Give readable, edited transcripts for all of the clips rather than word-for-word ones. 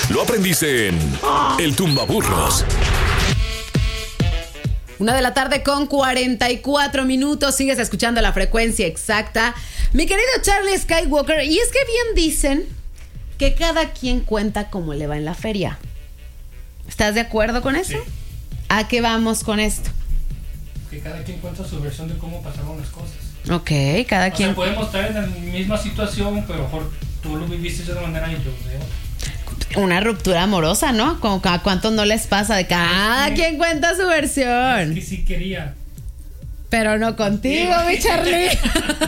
Lo aprendiste en El Tumbaburros. 1:44 a.m. Sigues escuchando La Frecuencia Exacta. Mi querido Charlie Skywalker, y es que bien dicen que cada quien cuenta cómo le va en la feria. ¿Estás de acuerdo con eso? Sí. ¿A qué vamos con esto? Que cada quien cuenta su versión de cómo pasaron las cosas. Ok, cada quien... O sea, podemos estar en la misma situación, pero mejor tú lo viviste de una manera y yo de otra. Una ruptura amorosa, ¿no? Como a cuántos no les pasa de cada quien cuenta su versión. Es que sí quería. Pero no contigo, mi Charlie.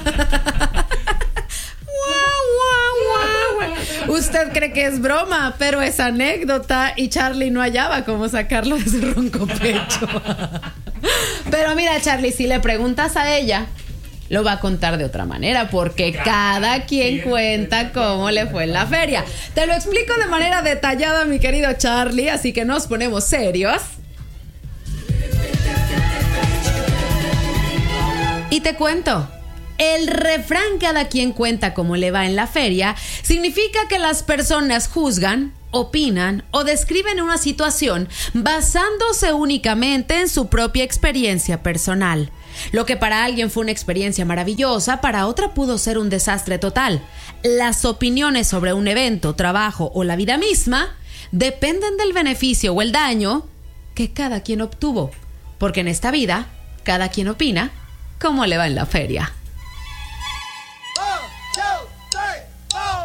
Usted cree que es broma, pero es anécdota y Charlie no hallaba cómo sacarlo de su ronco pecho. Pero mira, Charlie, si le preguntas a ella, lo va a contar de otra manera, porque cada quien cuenta cómo le fue en la feria. Te lo explico de manera detallada, mi querido Charlie, así que nos ponemos serios. Y te cuento. El refrán "cada quien cuenta cómo le va en la feria" significa que las personas juzgan, opinan o describen una situación basándose únicamente en su propia experiencia personal. Lo que para alguien fue una experiencia maravillosa, para otra pudo ser un desastre total. Las opiniones sobre un evento, trabajo o la vida misma dependen del beneficio o el daño que cada quien obtuvo. Porque en esta vida, cada quien opina cómo le va en la feria.